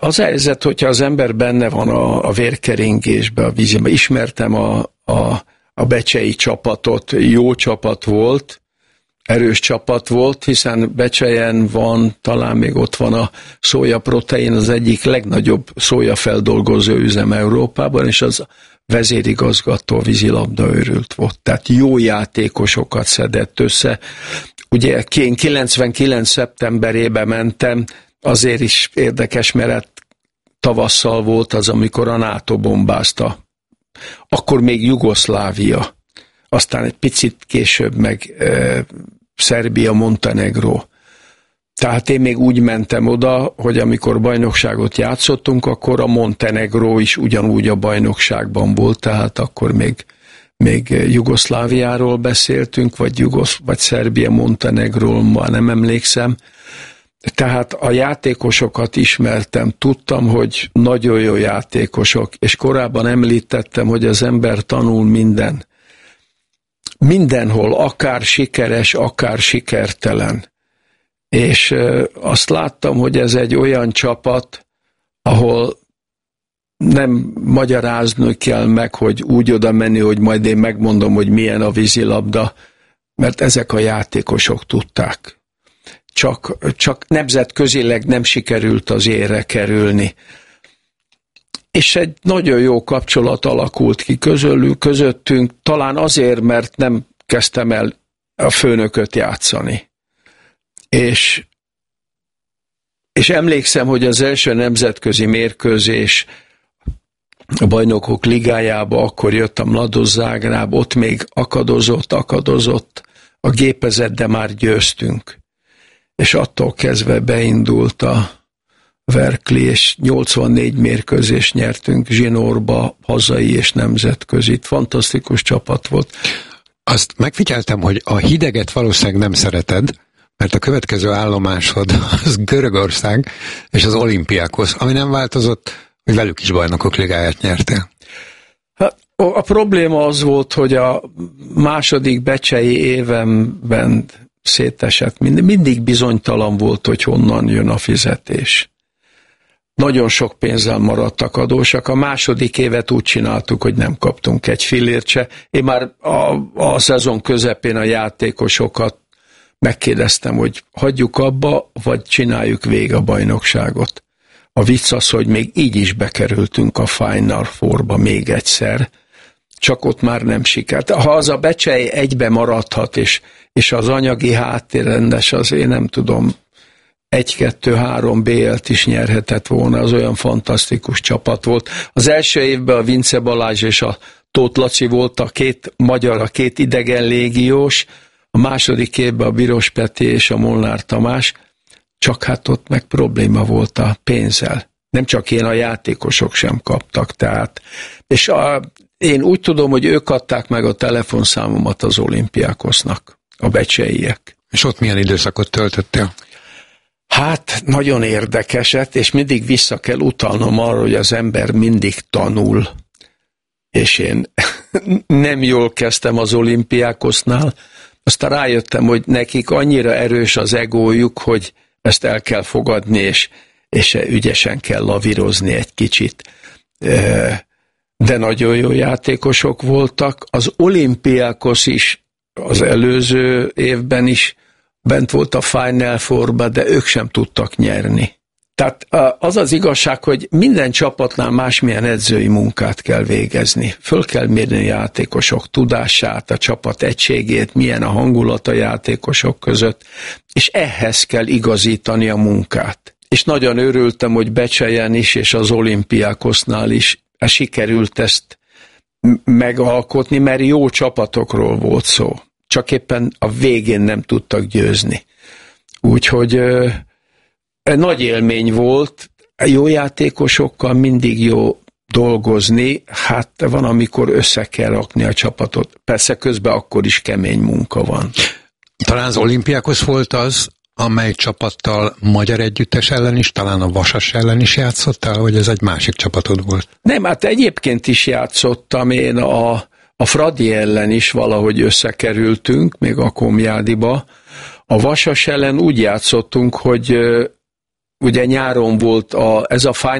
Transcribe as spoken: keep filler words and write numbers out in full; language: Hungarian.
az a helyzet, hogyha az ember benne van a, a vérkeringésbe, a vízben, ismertem a, a, a becsei csapatot, jó csapat volt, erős csapat volt, hiszen Becselyen van, talán még ott van a szójaprotein, az egyik legnagyobb szójafeldolgozó üzem Európában, és az vezérigazgató vízilabda őrült volt. Tehát jó játékosokat szedett össze. Ugye én kilencvenkilenc szeptemberében mentem, azért is érdekes, mert tavasszal volt az, amikor a NATO bombázta. Akkor még Jugoszlávia, aztán egy picit később meg e, Szerbia, Montenegró. Tehát én még úgy mentem oda, hogy amikor bajnokságot játszottunk, akkor a Montenegró is ugyanúgy a bajnokságban volt, tehát akkor még, még Jugoszláviáról beszéltünk, vagy, Jugosz, vagy Szerbia, Montenegról, már nem emlékszem. Tehát a játékosokat ismertem, tudtam, hogy nagyon jó játékosok, és korábban említettem, hogy az ember tanul minden. Mindenhol, akár sikeres, akár sikertelen. És azt láttam, hogy ez egy olyan csapat, ahol nem magyarázni kell meg, hogy úgy oda menni, hogy majd én megmondom, hogy milyen a vízilabda, mert ezek a játékosok tudták. Csak, csak nemzetközileg nem sikerült az érre kerülni. És egy nagyon jó kapcsolat alakult ki közülük, közöttünk, talán azért, mert nem kezdtem el a főnököt játszani. És, és emlékszem, hogy az első nemzetközi mérkőzés a Bajnokok Ligájába, akkor jött a Mladost Zágráb, ott még akadozott, akadozott a gépezet, de már győztünk. És attól kezdve beindult a Verkli, és nyolcvannégy mérkőzést nyertünk zsinórba, hazai és nemzetközit. Fantasztikus csapat volt. Azt megfigyeltem, hogy a hideget valószínűleg nem szereted, mert a következő állomásod az Görögország és az Olimpiákos, ami nem változott, hogy velük is Bajnokok Ligáját nyertél. Hát, a probléma az volt, hogy a második becsei évemben szétesett. Mindig bizonytalan volt, hogy honnan jön a fizetés. Nagyon sok pénzzel maradtak adósak. A második évet úgy csináltuk, hogy nem kaptunk egy fillért se. Én már a, a szezon közepén a játékosokat megkérdeztem, hogy hagyjuk abba, vagy csináljuk végig a bajnokságot. A vicc az, hogy még így is bekerültünk a Final Fourba még egyszer, csak ott már nem sikert. Ha az a Becsei egybe maradhat, és, és az anyagi háttér rendes, az én nem tudom, egy-kettő-három bé el-t is nyerhetett volna, az olyan fantasztikus csapat volt. Az első évben a Vince Balázs és a Tóth Laci volt a két magyar, a két idegen légiós, a második évben a Biros Peti és a Molnár Tamás, csak hát ott meg probléma volt a pénzzel. Nem csak én, a játékosok sem kaptak, tehát. És a, én úgy tudom, hogy ők adták meg a telefonszámomat az Olimpiákosznak, a becseiek. És ott milyen időszakot töltöttél? Hát nagyon érdekeset, és mindig vissza kell utalnom arra, hogy az ember mindig tanul. És én nem jól kezdtem az Olimpiákosznál, aztán rájöttem, hogy nekik annyira erős az egójuk, hogy ezt el kell fogadni, és, és ügyesen kell lavírozni egy kicsit. De nagyon jó játékosok voltak. Az Olimpiákos is az előző évben is bent volt a Final Fourba, de ők sem tudtak nyerni. Tehát az az igazság, hogy minden csapatnál másmilyen edzői munkát kell végezni. Föl kell mérni a játékosok tudását, a csapat egységét, milyen a hangulat a játékosok között, és ehhez kell igazítani a munkát. És nagyon örültem, hogy Becselyen is, és az Olimpiákosnál is sikerült ezt megalkotni, mert jó csapatokról volt szó. Csak éppen a végén nem tudtak győzni. Úgyhogy nagy élmény volt, jó játékosokkal mindig jó dolgozni, hát van, amikor össze kell rakni a csapatot. Persze közben akkor is kemény munka van. Talán az Olimpiákos volt az, amely csapattal magyar együttes ellen is, talán a Vasas ellen is játszottál, vagy ez egy másik csapatod volt? Nem, hát egyébként is játszottam én a, a Fradi ellen is valahogy összekerültünk, még a Komjádiba. A Vasas ellen úgy játszottunk, hogy ugye nyáron volt a, ez a